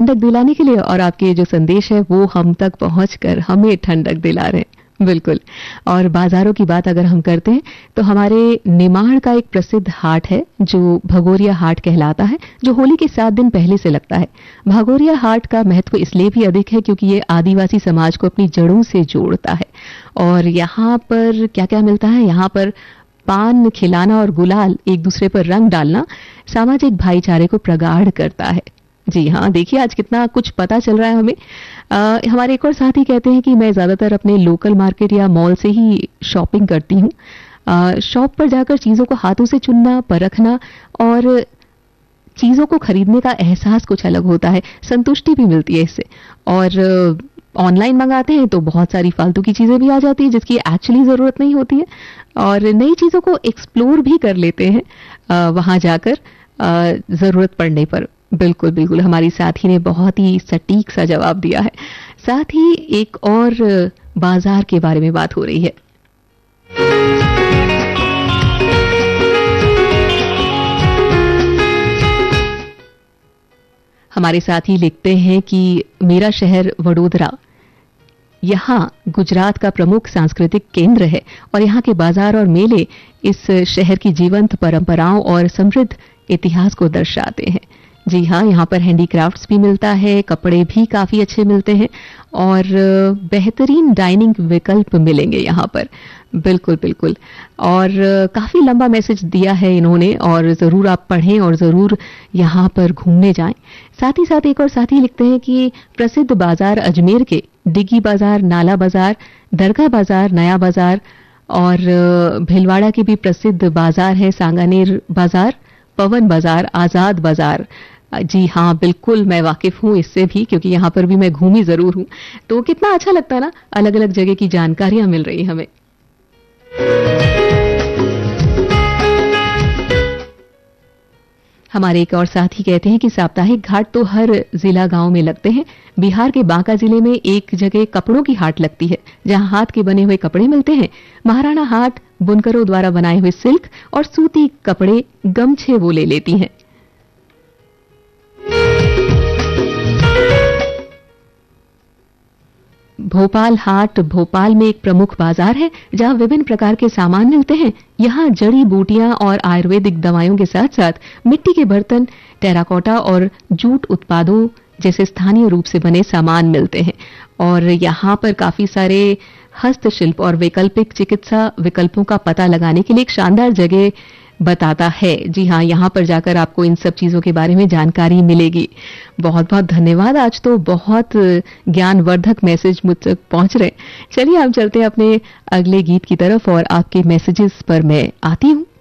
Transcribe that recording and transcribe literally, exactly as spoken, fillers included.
ठंडक दिलाने के लिए, और आपके जो संदेश है वो हम तक पहुंचकर हमें ठंडक दिला रहे हैं। बिल्कुल। और बाजारों की बात अगर हम करते हैं तो हमारे निमाड़ का एक प्रसिद्ध हाट है जो भगोरिया हाट कहलाता है, जो होली के सात दिन पहले से लगता है। भगोरिया हाट का महत्व इसलिए भी अधिक है क्योंकि ये आदिवासी समाज को अपनी जड़ों से जोड़ता है। और यहाँ पर क्या क्या मिलता है, यहाँ पर पान खिलाना और गुलाल, एक दूसरे पर रंग डालना सामाजिक भाईचारे को प्रगाढ़ करता है। जी हाँ, देखिए आज कितना कुछ पता चल रहा है हमें। आ, हमारे एक और साथी कहते हैं कि मैं ज्यादातर अपने लोकल मार्केट या मॉल से ही शॉपिंग करती हूँ। शॉप पर जाकर चीजों को हाथों से चुनना, परखना और चीजों को खरीदने का एहसास कुछ अलग होता है, संतुष्टि भी मिलती है इससे। और ऑनलाइन मंगाते हैं तो बहुत सारी फालतू की चीजें भी आ जाती है जिसकी एक्चुअली जरूरत नहीं होती है, और नई चीजों को एक्सप्लोर भी कर लेते हैं वहां जाकर आ, जरूरत पड़ने पर। बिल्कुल बिल्कुल, हमारी साथी ने बहुत ही सटीक सा जवाब दिया है। साथ ही एक और बाजार के बारे में बात हो रही है। हमारे साथी लिखते हैं कि मेरा शहर वडोदरा यहाँ गुजरात का प्रमुख सांस्कृतिक केंद्र है और यहाँ के बाजार और मेले इस शहर की जीवंत परंपराओं और समृद्ध इतिहास को दर्शाते हैं। जी हाँ, यहाँ पर हैंडीक्राफ्ट्स भी मिलता है, कपड़े भी काफी अच्छे मिलते हैं और बेहतरीन डाइनिंग विकल्प मिलेंगे यहाँ पर। बिल्कुल बिल्कुल। और काफी लंबा मैसेज दिया है इन्होंने और जरूर आप पढ़ें और जरूर यहाँ पर घूमने जाएं। साथ ही साथ एक और साथी लिखते हैं कि प्रसिद्ध बाजार अजमेर के डिगी बाजार, नाला बाजार, दरगाह बाजार, नया बाजार और भीलवाड़ा के भी प्रसिद्ध बाजार है सांगानेर बाजार, पवन बाजार, आजाद बाजार। जी हाँ, बिल्कुल मैं वाकिफ हूँ इससे भी क्योंकि यहाँ पर भी मैं घूमी जरूर हूँ। तो कितना अच्छा लगता है ना, अलग अलग जगह की जानकारियां मिल रही हमें। हमारे एक और साथी कहते हैं कि साप्ताहिक घाट तो हर जिला गांव में लगते हैं। बिहार के बांका जिले में एक जगह कपड़ों की हाट लगती है जहां हाथ के बने हुए कपड़े मिलते हैं। महाराणा हाट बुनकरों द्वारा बनाए हुए सिल्क और सूती कपड़े, गमछे वो ले लेती हैं। भोपाल हाट भोपाल में एक प्रमुख बाजार है जहां विभिन्न प्रकार के सामान मिलते हैं। यहाँ जड़ी बूटियां और आयुर्वेदिक दवाइयों के साथ साथ मिट्टी के बर्तन, टेराकोटा और जूट उत्पादों जैसे स्थानीय रूप से बने सामान मिलते हैं। और यहाँ पर काफी सारे हस्तशिल्प और वैकल्पिक चिकित्सा विकल्पों का पता लगाने के लिए एक शानदार जगह बताता है। जी हाँ, यहाँ पर जाकर आपको इन सब चीजों के बारे में जानकारी मिलेगी। बहुत बहुत धन्यवाद, आज तो बहुत ज्ञानवर्धक मैसेज मुझ तक पहुंच रहे। चलिए हम चलते हैं अपने अगले गीत की तरफ और आपके मैसेजेस पर मैं आती हूँ।